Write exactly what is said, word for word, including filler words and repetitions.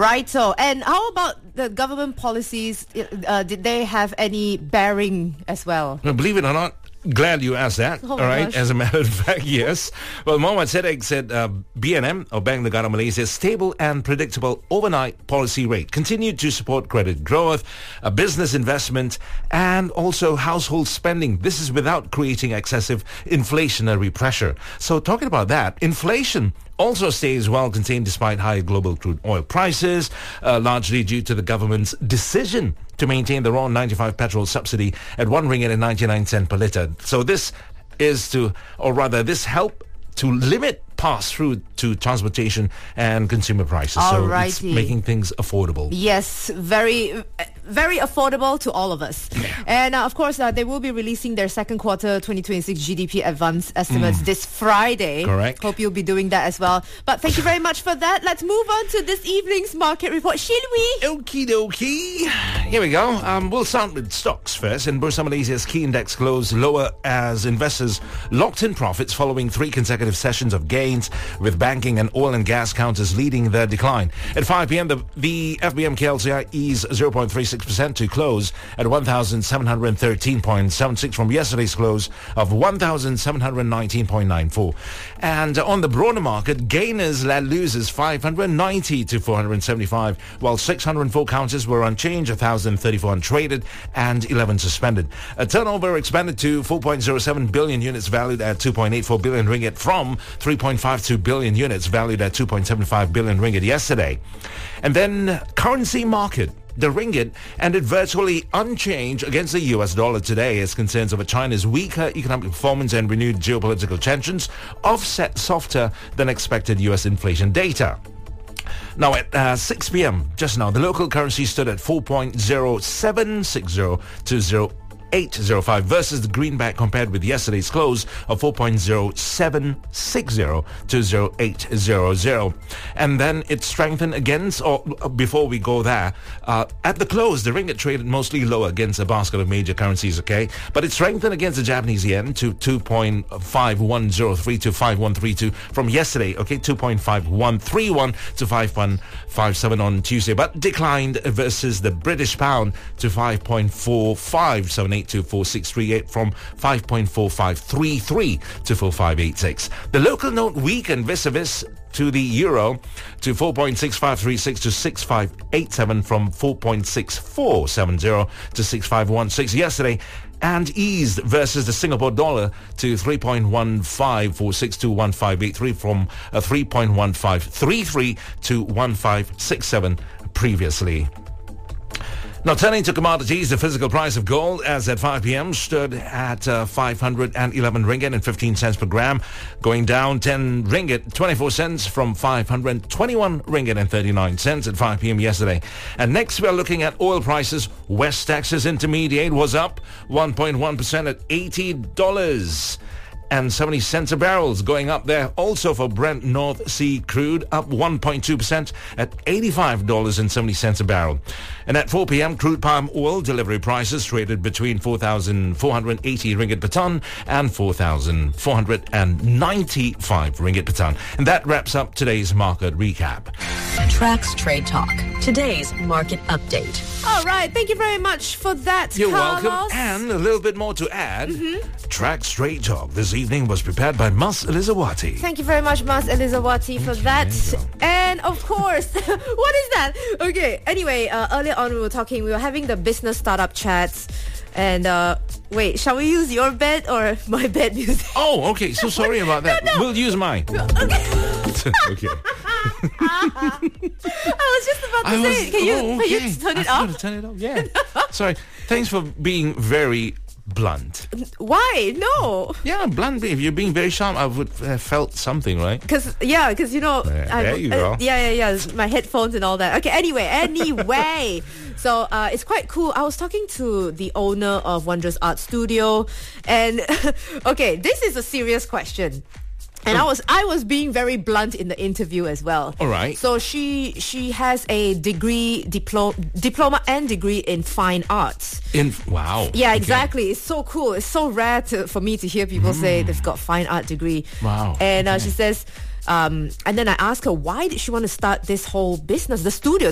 Righto. And how about the government policies? Uh, did they have any bearing as well? Well, believe it or not, glad you asked that. Oh all right. gosh. As a matter of fact, yes. Well, Mohammad Siddiq said uh, B N M, or Bank Negara Malaysia's stable and predictable overnight policy rate continued to support credit growth, uh, business investment, and also household spending. This is without creating excessive inflationary pressure. So talking about that, inflation also stays well contained despite high global crude oil prices, uh, largely due to the government's decision to maintain the raw ninety-five petrol subsidy at one ringgit and ninety-nine cent per litre. So this is to, or rather, this help to limit pass-through to transportation and consumer prices. So it's Alrighty. making things affordable. Yes, very, very affordable to all of us. Yeah. And uh, of course, uh, they will be releasing their second quarter twenty twenty-six G D P advance estimates mm. this Friday. Correct. Hope you'll be doing that as well. But thank you very much for that. Let's move on to this evening's market report, shall we? Okie dokie. Here we go. Um, we'll start with stocks first. And Bursa Malaysia's key index closed lower as investors locked in profits following three consecutive sessions of gains, with banking and oil and gas counters leading the decline. At five p.m., the, the F B M K L C I eased zero point three six percent to close at one thousand seven hundred thirteen point seven six from yesterday's close of one thousand seven hundred nineteen point nine four. And on the broader market, gainers led losers five hundred ninety to four hundred seventy-five, while six hundred four counters were unchanged, one thousand thirty-four untraded, and eleven suspended. A turnover expanded to four point zero seven billion units valued at two point eight four billion ringgit from three point five two billion units valued at two point seven five billion ringgit yesterday. And then currency market. The ringgit ended virtually unchanged against the U S dollar today as concerns over China's weaker economic performance and renewed geopolitical tensions offset softer than expected U S inflation data. Now at uh, six p.m. just now, the local currency stood at four point zero seven six zero to zero eight zero five versus the greenback compared with yesterday's close of four point zero seven six zero to zero eight zero zero. And then it strengthened against, or before we go there, uh, at the close, the ringgit traded mostly lower against a basket of major currencies, okay? But it strengthened against the Japanese yen to two point five one zero three to five one three two from yesterday, okay? two point five one three one to five one five seven on Tuesday, but declined versus the British pound to five point four five seven eight to four six three eight from five point four five three three to four five eight six. The local note weakened vis-a-vis to the euro to four point six five three six to six five eight seven from four point six four seven zero to six five one six yesterday, and eased versus the Singapore dollar to three point one five four six to one five eight three from uh, three point one five three three to one five six seven previously. Now, turning to commodities, the physical price of gold as at five p.m. stood at uh, five hundred eleven ringgit and fifteen cents per gram, going down ten ringgit twenty-four cents from five hundred twenty-one ringgit and thirty-nine cents at five p.m. yesterday. And next, we are looking at oil prices. West Texas Intermediate was up one point one percent at eighty dollars and seventy cents a barrel, going up there. Also for Brent North Sea crude, up one point two percent at eighty-five dollars and seventy cents a barrel. And at four p.m., crude palm oil delivery prices traded between four thousand four hundred eighty ringgit per ton and four thousand four hundred ninety-five ringgit per ton. And that wraps up today's market recap. Trax Trade Talk, today's market update. All right, thank you very much for that, You're Carlos. welcome. And a little bit more to add. Mm-hmm. Trax Trade Talk this evening was prepared by Mas Elizawati. Thank you very much, Mas Elizawati, for that. And of course, what is that? Okay, anyway, uh, earlier on we were talking, we were having the business startup chats. And uh, wait, shall we use your bed or my bed music? Oh, okay. So sorry about that. no, no. We'll use mine. Okay. Okay. I was just about to I say was, it. Can you, oh, can you okay. turn it I off? to turn it off. Yeah. Sorry. Thanks for being very blunt. Why? No. Yeah, blunt. If you're being very sharp, I would have felt something, right? Because, yeah, because, you know... There, I, there you uh, go. Yeah, yeah, yeah. My headphones and all that. Okay, anyway, anyway. So, uh, it's quite cool. I was talking to the owner of Wondrous Art Studio. And, okay, this is a serious question. And I was I was being very blunt in the interview as well. All right. So she she has a degree, diplo- diploma and degree in fine arts. In wow. Yeah, Okay. exactly. It's so cool. It's so rare to, for me to hear people mm. say they've got fine art degree. Wow. And uh, Okay. she says, um, and then I asked her, why did she want to start this whole business, the studio?